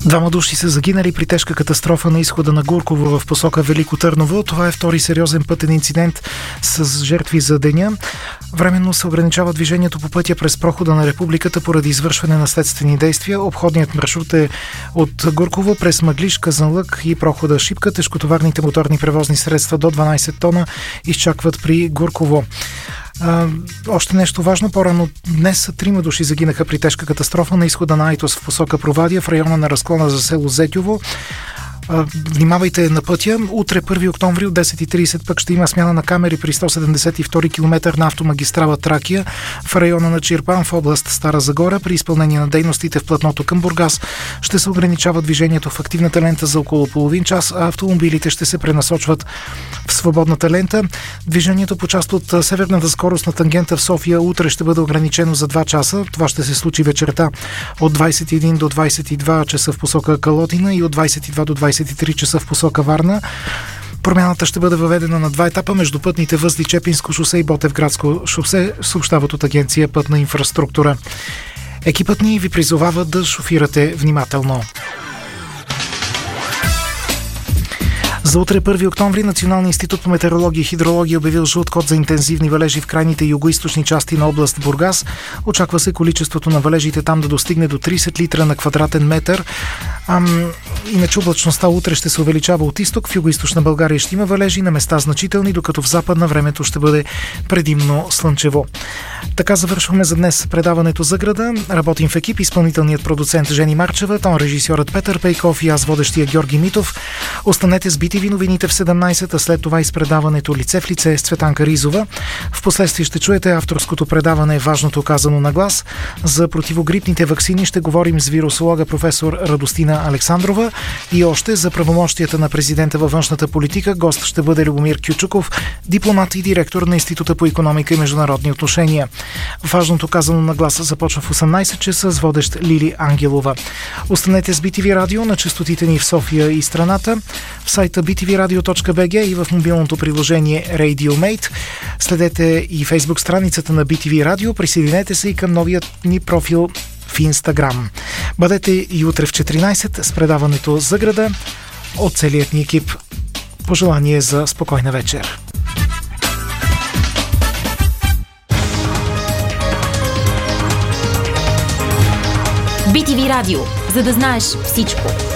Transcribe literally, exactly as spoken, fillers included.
Двама души са загинали при тежка катастрофа на изхода на Гурково в посока Велико Търново. Това е втори сериозен пътен инцидент с жертви за деня. Временно се ограничава движението по пътя през прохода на Републиката поради извършване на следствени действия. Обходният маршрут е от Гурково през Мъглиж, Казанлък и прохода Шипка. Тежкотоварните моторни превозни средства до дванайсет тона изчакват при Гурково. А, още нещо важно. По-рано днес трима души загинаха при тежка катастрофа на изхода на Айтос в посока Провадия в района на разклона за село Зетьово. Внимавайте на пътя. Утре, първи октомври от десет и трийсет пък ще има смяна на камери при сто седемдесет и втори километър на автомагистрала Тракия в района на Чирпан в област Стара Загора. При изпълнение на дейностите в платното към Бургас ще се ограничава движението в активната лента за около половин час, а автомобилите ще се пренасочват в свободната лента. Движението по част от северната скорост на тангента в София утре ще бъде ограничено за два часа. Това ще се случи вечерта от двайсет и един до двайсет и два часа в посока Калотина и от двайсет и два до двайсет и три часа в посока Варна. Промяната ще бъде въведена на два етапа между пътните възли Чепинско шосе и Ботевградско шосе, съобщават от агенция Пътна инфраструктура. Екипът ни ви призовава да шофирате внимателно. За утре, първи октомври, Националният институт по метеорология и хидрология е обявил жълт код за интензивни валежи в крайните югоизточни части на област Бургас. Очаква се количеството на валежите там да достигне до трийсет литра на квадратен метър. Ам, иначе облачността утре ще се увеличава от изток. В югоизточна България ще има валежи, на места значителни, докато в западна времето ще бъде предимно слънчево. Така завършваме за днес предаването за града. Работим в екип: изпълнителният продуцент Жени Марчева, тон режисьорът Петър Пейков и аз, водещия Георги Митов. Останете с Би Ти Ви новините в седемнайсет, а след това изпредаването Лице в лице с Цветанка Ризова. Впоследствие ще чуете авторското предаване Важното казано на глас. За противогрипните ваксини ще говорим с вирусолога професор Радостина Александрова и още за правомощията на президента във външната политика. Гост ще бъде Любомир Кючуков, дипломат и директор на Института по икономика и международни отношения. Важното казано на гласа започва в осемнайсет часа с водещ Лили Ангелова. Останете с Би Ти Ви радио на честотите ни в София и страната, в сайта би ти ви радио точка би джи и в мобилното приложение RadioMate. Следете и фейсбук страницата на Би Ти Ви радио. Присъединете се и към новият ни профил в Инстаграм. Бъдете и утре в четиринайсет с предаването за града от целият ни екип. Пожелание за спокойна вечер. Би Ти Ви радио, за да знаеш всичко.